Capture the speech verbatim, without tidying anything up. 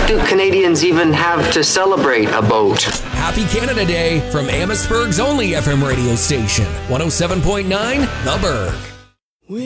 What do Canadians even have to celebrate about? Happy Canada Day from Amherstburg's only F M radio station, one oh seven point nine The Berg.